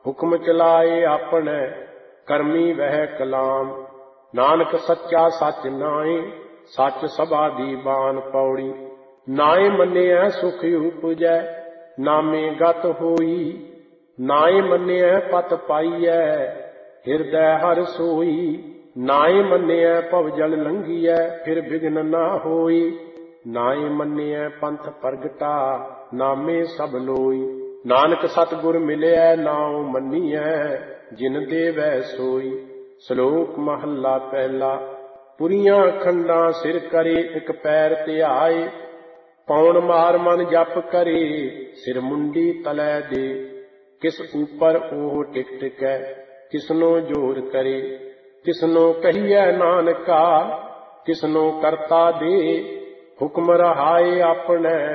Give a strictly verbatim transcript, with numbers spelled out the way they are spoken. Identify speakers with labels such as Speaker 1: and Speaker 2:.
Speaker 1: ਹੁਕਮ ਚਲਾਏ ਆਪਣੇ, ਕਰਮੀ ਵਹਿ ਕਲਾਮ। ਨਾਨਕ ਸੱਚਾ ਸੱਚ ਨਾਏ, ਸੱਚ ਸਭਾ ਦੀ ਬਾਣ ਪੌੜੀ। ਨਾਏ ਮੰਨਿਐ ਸੁਖ ਉਪਜੈ, ਨਾਮੇ ਗਤ ਹੋਈ। ਨਾਏ ਮੰਨਿਐ ਪਤ ਪਾਈਐ, ਹਿਰਦੈ ਹਰਿ ਸੋਈ। ਨਾਏ ਮੰਨਿਐ ਭਵ ਜਲ ਲੰਘੀਐ, ਫਿਰ ਬਿਘਨ ਨਾ ਹੋਈ। ਨਾਏ ਮੰਨਿਐ ਪੰਥ ਪ੍ਰਗਟਾ, ਨਾਮੇ ਸਭ ਲੋਈ। ਨਾਨਕ ਸਤਿਗੁਰ ਮਿਲਿਐ, ਨਾਉ ਮੰਨੀਐ, ਜਿਨ ਦੇਵੈ ਸੋਈ। ਸ਼ਲੋਕ ਮਹੱਲਾ ਪਹਿਲਾ। ਪੁਰੀਆਂ ਖੰਡਾਂ ਸਿਰ ਕਰੇ, ਇੱਕ ਪੈਰ ਧਿਆਏ। ਪੌਣ ਮਾਰ ਮਨ ਜਪ ਕਰੇ, ਸਿਰ ਮੁੰਡੀ ਤਲੈ ਦੇ। ਕਿਸ ਉਪਰ ਉਹ ਟਿਕ ਟਿਕੈ, ਕਿਸਨੋ ਜੋਰ ਕਰੇ। ਕਿਸਨੋ ਕਹੀਐ ਨਾਨਕਾ, ਕਿਸਨੋ ਕਰਤਾ ਦੇ। ਹੁਕਮ ਰਹਾਏ ਆਪਣੇ,